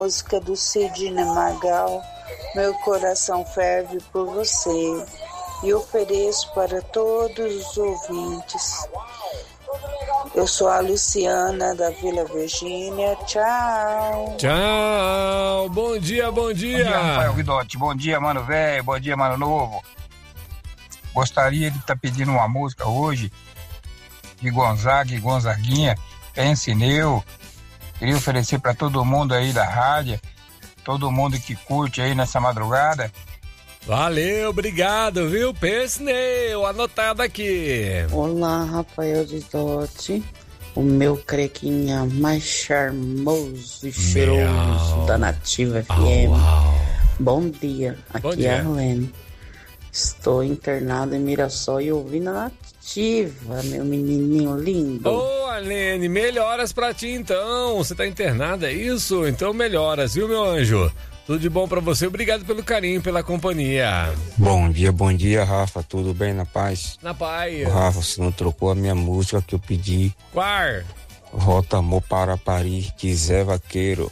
música do Sidney Magal, Meu Coração Ferve por Você, e ofereço para todos os ouvintes. Eu sou a Luciana da Vila Virgínia. Tchau. Tchau. Bom dia, bom dia. Bom dia, Rafael Guidotti. Bom dia, mano velho. Bom dia, mano novo. Gostaria de estar pedindo uma música hoje de Gonzaga e Gonzaguinha. Pense neu. Queria oferecer para todo mundo aí da rádio, todo mundo que curte aí nessa madrugada. Valeu, obrigado, viu? Pense neu, anotado aqui. Olá, Rafael Guidotti. O meu crequinha mais charmoso e cheiroso da Nativa FM. Bom dia, aqui é a Arlene. Estou internado em Mirassol e ouvindo a Nativa, meu menininho lindo. Ô, Arlene, melhoras pra ti então. Você tá internada, é isso? Então melhoras, viu, meu anjo? Tudo de bom pra você, obrigado pelo carinho, pela companhia. Bom dia, Rafa, tudo bem, na paz? Na paz. Rafa, você não trocou a minha música que eu pedi? Qual? Volta Amor para Paris, de Zé Vaqueiro.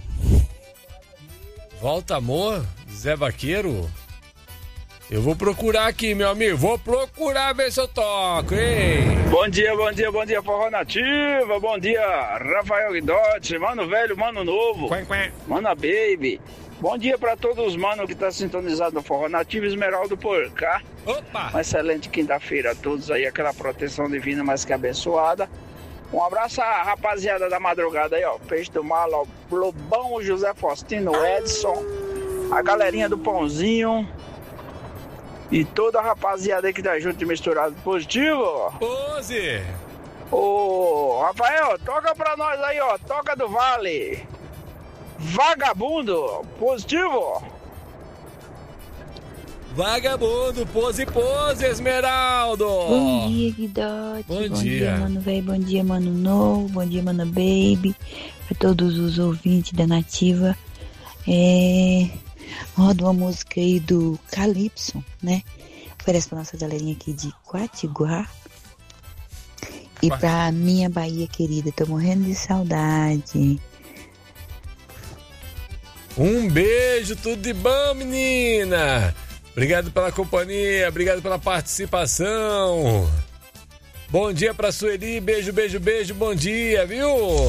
Volta Amor, Zé Vaqueiro? Eu vou procurar aqui, meu amigo, vou procurar ver se eu toco, hein? Bom dia, Forró Nativa, bom dia, Rafael Guidotti, mano velho, mano novo, mana baby. Bom dia pra todos os manos que tá sintonizado no Forró Nativa, Esmeraldo por cá. Opa! Uma excelente quinta-feira a todos aí, aquela proteção divina mais que abençoada. Um abraço à rapaziada da madrugada aí, ó, Peixe do Mal, ó, Lobão, José Faustino, Edson, a galerinha do Pãozinho e toda a rapaziada aí que tá junto e misturado positivo. Pose! Ô, Rafael, toca pra nós aí, ó, Toca do Vale. Vagabundo, positivo. Vagabundo, pose, Esmeraldo. Bom dia, Guidotti. Bom dia, mano velho. Bom dia, mano novo. Bom dia, mano baby. Pra todos os ouvintes da Nativa. Roda uma música aí do Calypso, né? Oferece pra nossa galerinha aqui de Quatiguá. E pra minha Bahia querida. Tô morrendo de saudade. Um beijo, tudo de bom, menina. Obrigado pela companhia, obrigado pela participação. Bom dia pra Sueli, beijo, bom dia, viu?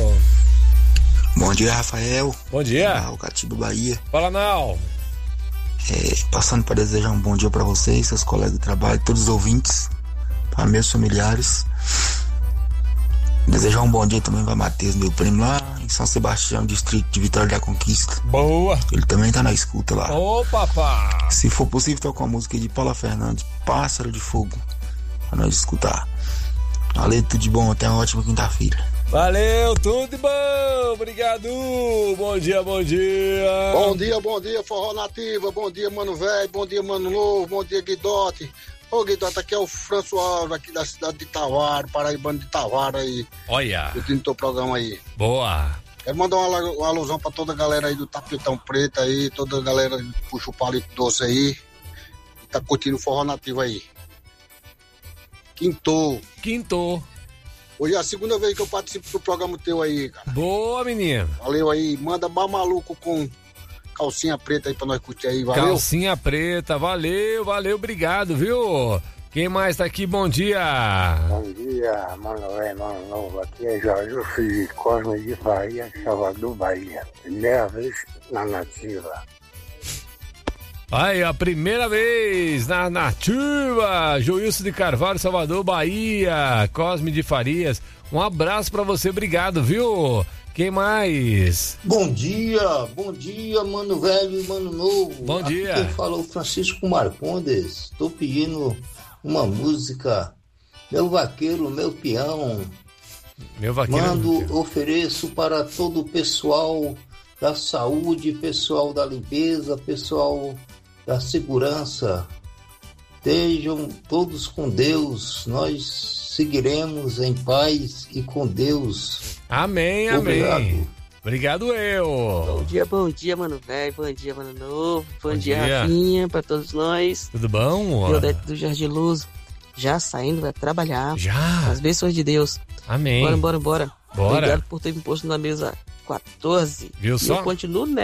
Bom dia, Rafael. Bom dia. O Catiba Bahia. Fala, Nau. Passando para desejar um bom dia pra vocês, seus colegas de trabalho, todos os ouvintes, para meus familiares. Desejar um bom dia também para Matheus, meu primo lá em São Sebastião, distrito de Vitória da Conquista. Boa! Ele também tá na escuta lá. Ô, papá! Se for possível, tocar uma música de Paula Fernandes, Pássaro de Fogo, pra nós escutar. Valeu, tudo de bom, até uma ótima quinta-feira. Valeu, tudo de bom, obrigado, bom dia. Bom dia, Forró Nativa, bom dia, mano velho, bom dia, mano novo, bom dia, Guidotti. Ô, Guidotti, aqui é o François, aqui da cidade de Tavaro, paraibano de Tavaro aí. Olha. Eu tenho teu programa aí. Boa. Quero mandar uma alusão pra toda a galera aí do Tapetão Preto aí, toda a galera que puxa o palito doce aí, que tá curtindo o Forró Nativo aí. Quintou. Hoje é a segunda vez que eu participo do programa teu aí, cara. Boa, menino. Valeu aí, manda maluco com calcinha preta aí pra nós curtir aí, valeu? Calcinha preta, valeu, obrigado, viu? Quem mais tá aqui? Bom dia. Bom dia, mano velho, mano novo. Aqui é Jorge, o filho de Cosme de Bahia, Salvador, Bahia. Primeira vez na Nativa. Aí, a primeira vez na Nativa, Joilson de Carvalho, Salvador, Bahia, Cosme de Farias. Um abraço pra você, obrigado, viu? Quem mais? Bom dia, mano velho e mano novo. Bom dia. Aqui quem falou Francisco Marcondes. Tô pedindo uma música, Meu Vaqueiro, Meu Peão. Meu Vaqueiro. Mando, ofereço para todo o pessoal da saúde, pessoal da limpeza, pessoal da segurança. Estejam todos com Deus, nós seguiremos em paz e com Deus. Amém. Obrigado eu. Bom dia, mano velho, bom dia, mano novo, bom dia, Rafinha, pra todos nós. Tudo bom? Violete do Jardim Luz, já saindo, vai trabalhar. Já. As bênçãos de Deus. Amém. Bora. Obrigado por ter me posto na mesa 14. Viu só? Eu continuo